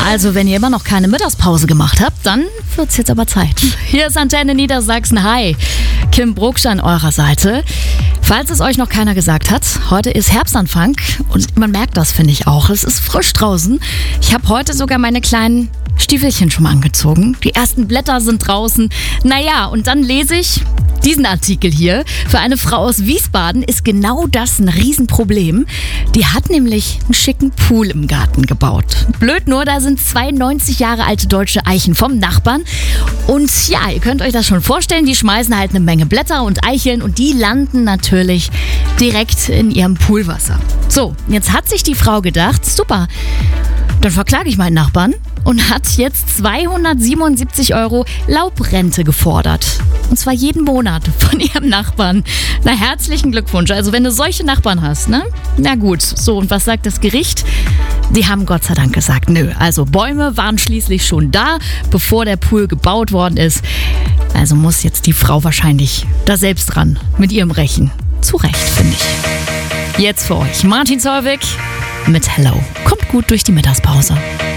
Also, wenn ihr immer noch keine Mittagspause gemacht habt, dann wird's jetzt aber Zeit. Hier ist Antenne Niedersachsen. Hi, Kim Brugsch an eurer Seite. Falls es euch noch keiner gesagt hat, heute ist Herbstanfang und man merkt das, finde ich auch. Es ist frisch draußen. Ich habe heute sogar meine kleinen Stiefelchen schon mal angezogen. Die ersten Blätter sind draußen. Naja, und dann lese ich diesen Artikel hier. Für eine Frau aus Wiesbaden ist genau das ein Riesenproblem. Die hat nämlich einen schicken Pool im Garten gebaut. Blöd nur, da sind 92 Jahre alte deutsche Eichen vom Nachbarn. Und ja, ihr könnt euch das schon vorstellen, die schmeißen halt eine Menge Blätter und Eicheln und die landen natürlich direkt in ihrem Poolwasser. So, jetzt hat sich die Frau gedacht, super, dann verklage ich meinen Nachbarn und hat jetzt 277 € Laubrente gefordert. Und zwar jeden Monat von ihrem Nachbarn. Na, herzlichen Glückwunsch. Also wenn du solche Nachbarn hast, ne? Na gut. So, und was sagt das Gericht? Die haben Gott sei Dank gesagt, nö. Also Bäume waren schließlich schon da, bevor der Pool gebaut worden ist. Also muss jetzt die Frau wahrscheinlich da selbst ran mit ihrem Rechen. Zu Recht, finde ich. Jetzt für euch Martin Solveig mit Hello. Kommt gut durch die Mittagspause.